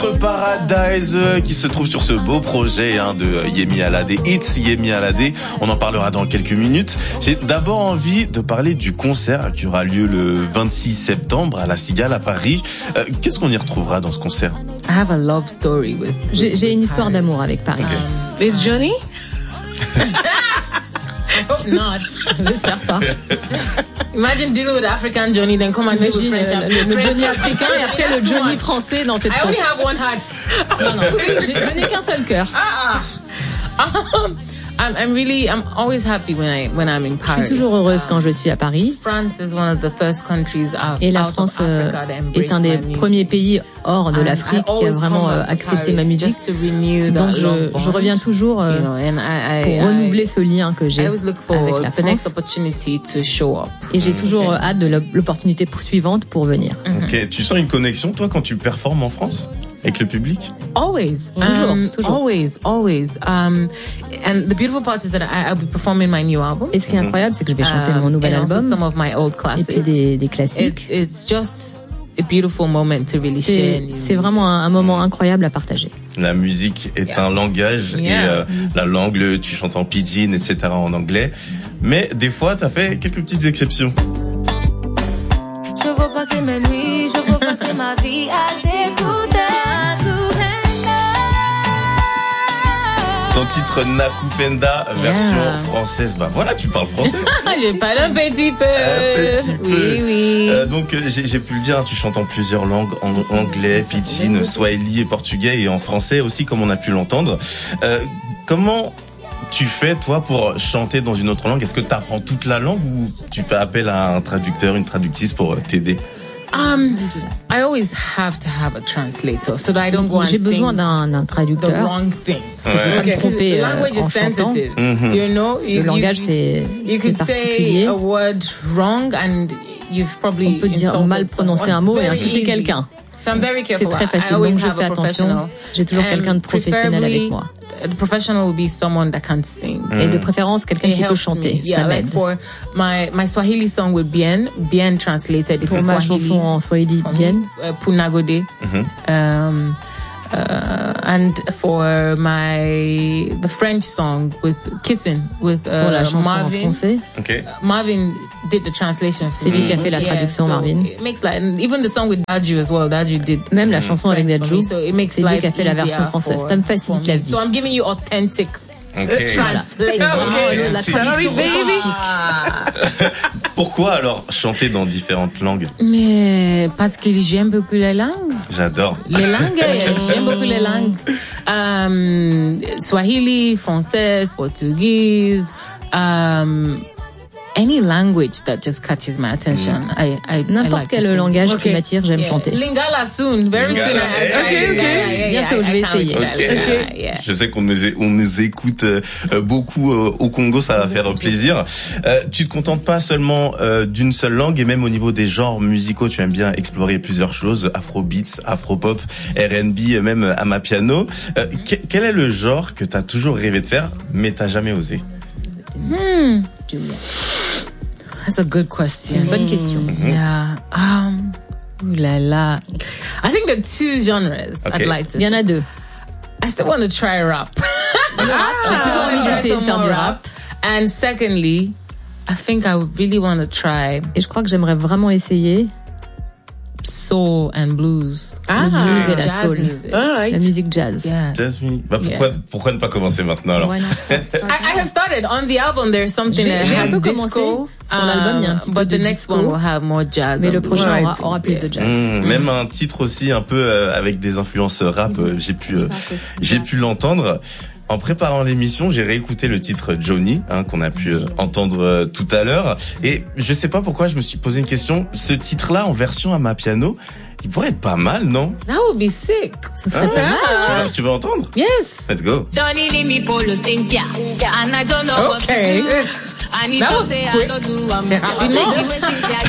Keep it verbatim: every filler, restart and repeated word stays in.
Paradise qui se trouve sur ce beau projet hein, de Yemi Alade, It's Yemi Alade. On en parlera dans quelques minutes. J'ai d'abord envie de parler du concert qui aura lieu le vingt-six septembre à La Cigale à Paris. Euh, qu'est-ce qu'on y retrouvera dans ce concert? I have a love story with. J'ai, j'ai une histoire d'amour avec Paris. Okay. Um, Is Johnny? I hope not. J'espère pas. Imagine dealing with African Johnny, then come and deal with French. Le, le, le Johnny africain et après le Johnny français dans cette. I only have one heart. Non, non, je, je n'ai qu'un seul cœur. Ah. Um, I'm, I'm really, I'm always happy when I when I'm in Paris. Je suis toujours heureuse quand je suis à Paris. France is one of the first countries out, et la France euh, est un des premiers pays hors de l'Afrique qui a vraiment euh, accepté ma musique. Donc je, je reviens toujours euh, you know, and I, I, pour renouveler ce lien que j'ai avec la France. Et j'ai toujours okay. hâte de l'opportunité suivante pour venir. Ok, tu sens une connexion toi quand tu performes en France? Avec le public? Always. Toujours, um, toujours. Always, always. Um, and the beautiful part is that I, I'll be performing my new album. Et ce qui est incroyable, c'est que je vais chanter um, mon nouvel and album. Also some of my old classics. Et puis des, des classiques. It's, it's just a beautiful moment to really c'est, share. C'est vraiment un, un moment incroyable à partager. La musique est yeah. un langage yeah. et euh, la langue, tu chantes en pidgin, et cetera en anglais. Mais des fois, t'as fait quelques petites exceptions. Je veux passer mes nuits, je veux passer ma vie à t'écouter. Ton titre Nakupenda, version yeah. française. Bah voilà, tu parles français. Je parle un petit peu. Un petit peu. Oui, oui. Euh, donc j'ai, j'ai pu le dire, tu chantes en plusieurs langues, en anglais, pidgin, swahili et portugais et en français aussi, comme on a pu l'entendre. Euh, comment tu fais toi pour chanter dans une autre langue? Est-ce que tu apprends toute la langue ou tu fais appel à un traducteur, une traductrice pour t'aider? Um, I always have to have a translator so that I don't go and J'ai besoin d'un, d'un traducteur. The wrong thing. Parce que je ne veux pas me tromper euh, en chantant. Mm-hmm. You know, you, le langage you, c'est, you c'est particulier. Say a word wrong and you've probably On peut dire mal prononcer un mot et insulter quelqu'un. So I'm very careful. C'est très facile, donc je fais attention. J'ai toujours quelqu'un de professionnel avec moi. The professional will be someone that can sing. Et de préférence quelqu'un qui peut chanter. Yeah, ça like m'aide. for my my Swahili song with Bien, Bien translated. Pour ma Swahili, chanson en Swahili, Bien. Uh, Punagode. Mm-hmm. Um, Uh, and for my the French song with Kissing with uh, pour la chanson Marvin. En français. Okay. Uh, Marvin did the translation. For C'est lui me. qui a fait la traduction, yeah, Marvin. So it makes like even the song with Daju as well. Daju did. Même la chanson avec Daju. So it makes c'est lui qui a fait la version française. Ça me facilite la vie. So I'm giving you authentic. Okay. Translation. Okay. La traduction authentique. Pourquoi alors chanter dans différentes langues? Mais parce que j'aime beaucoup les langues. J'adore. Les langues, j'aime beaucoup les langues. Um, Swahili, française, portugaise, um, any language that just catches my attention. Mm. I, I, N'importe I like quel langage okay. qui m'attire, j'aime yeah. chanter. Lingala soon, very Lingala. soon. Okay, okay, okay. Yeah, yeah, Bientôt, yeah, je vais essayer. Okay. Yeah, yeah. Je sais qu'on nous, é- on nous écoute euh, beaucoup euh, au Congo, ça va faire plaisir. Euh, tu te contentes pas seulement euh, d'une seule langue et même au niveau des genres musicaux, tu aimes bien explorer plusieurs choses, afrobeats, afropop, R and B, même amapiano. Euh, que- quel est le genre que t'as toujours rêvé de faire mais t'as jamais osé? Hmm. That's a good question. C'est une bonne question. Mm-hmm. Yeah. Um. Ooh la la. I think there are two genres Okay. I'd like to. Il y en a deux. I still want to try rap. J'ai toujours envie d'essayer de faire du rap. And secondly, I think I really want to try. Et je crois que j'aimerais vraiment essayer soul and blues. Ah, le blues et la jazz soul. music. All right. La musique jazz. Yeah. Jazz music. Bah pourquoi, yeah. pourquoi ne pas commencer maintenant alors? Why not? I, I have started on the album. There's something j'ai, that j'ai has un peu disco. Sur l'album, il y a un petit um, peu but de the next disco. one will have more jazz. Mais le prochain right. aura, aura plus de jazz. Mmh, mmh. Même un titre aussi un peu euh, avec des influences rap. Euh, j'ai pu, euh, j'ai pu l'entendre. En préparant l'émission, j'ai réécouté le titre Johnny, hein, qu'on a pu euh, entendre euh, tout à l'heure. Et je sais pas pourquoi je me suis posé une question. Ce titre-là, en version amapiano, il pourrait être pas mal, non? That would be sick. Ce serait ah, pas mal. Tu veux, tu veux entendre? Yes. Let's go. Johnny leave me for the Cynthia, and I don't know Okay. what to do. I need That to was say quick. I don't do. I'm C'est rapidement.